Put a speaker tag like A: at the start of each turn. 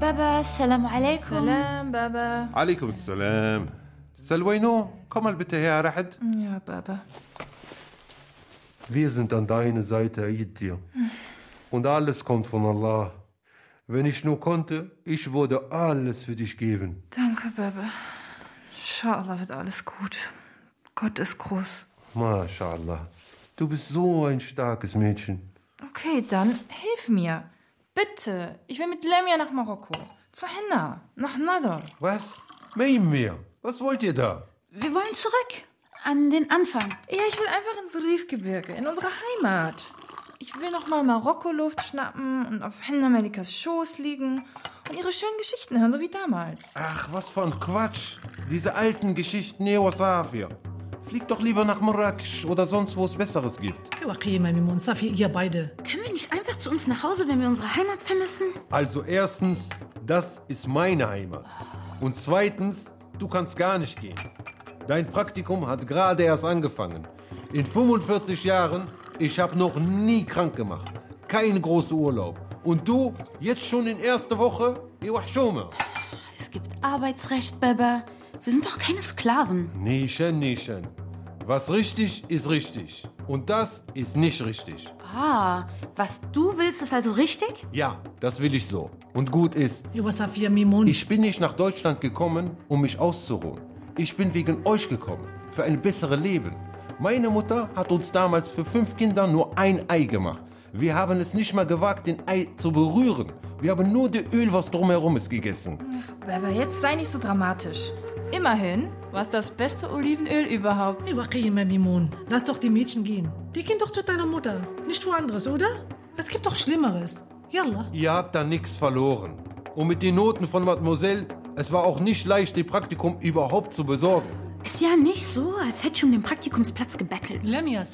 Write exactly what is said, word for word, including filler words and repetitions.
A: Baba, salam alaikum.
B: Salam, Baba.
C: Alaikum salam. Salwaino, komm mal bitte her, Rahad.
B: Ja, Baba.
D: Wir sind an deiner Seite, Aidir. Und alles kommt von Allah. Wenn ich nur konnte, ich würde alles für dich geben.
B: Danke, Baba. Inshallah wird alles gut. Gott ist groß.
D: MashaAllah. Du bist so ein starkes Mädchen.
B: Okay, dann hilf mir. Bitte. Ich will mit Lemia nach Marokko. Zu Henna. Nach Nador.
C: Was? Mein mir. Was wollt ihr da?
A: Wir wollen zurück. An den Anfang.
B: Ja, ich will einfach ins Rifgebirge, in unsere Heimat. Ich will noch mal Marokko-Luft schnappen und auf Henna Melikas Schoß liegen und ihre schönen Geschichten hören, so wie damals.
C: Ach, was für ein Quatsch. Diese alten Geschichten, ne, Wasafir. Flieg doch lieber nach Marrakesch oder sonst, wo es Besseres gibt.
E: Okay, Maimun, Safi, ihr beide.
A: Können wir nicht einfach zu uns nach Hause, wenn wir unsere Heimat vermissen?
D: Also erstens, das ist meine Heimat. Und zweitens, du kannst gar nicht gehen. Dein Praktikum hat gerade erst angefangen. In fünfundvierzig Jahren, ich habe noch nie krank gemacht. Kein großer Urlaub. Und du, jetzt schon in erster Woche?
A: Es gibt Arbeitsrecht, Baba. Wir sind doch keine Sklaven.
D: Nischen, Nischen. Was richtig ist richtig. Und das ist nicht richtig.
A: Ah, was du willst, ist also richtig?
D: Ja, das will ich so. Und gut ist.
E: Ihr Safi, Maimun.
D: Ich bin nicht nach Deutschland gekommen, um mich auszuruhen. Ich bin wegen euch gekommen. Für ein besseres Leben. Meine Mutter hat uns damals für fünf Kinder nur ein Ei gemacht. Wir haben es nicht mal gewagt, den Ei zu berühren. Wir haben nur das Öl, was drumherum ist, gegessen.
B: Ach, Baba, jetzt sei nicht so dramatisch. Immerhin war es das beste Olivenöl überhaupt.
E: Okay, Maimun. Lass doch die Mädchen gehen. Die gehen doch zu deiner Mutter. Nicht woanders, oder? Es gibt doch Schlimmeres. Yalla.
D: Ihr habt da nichts verloren. Und mit den Noten von Mademoiselle, es war auch nicht leicht, das Praktikum überhaupt zu besorgen.
A: Ist ja nicht so, als hätte ich um den Praktikumsplatz gebettelt.
E: Lemia,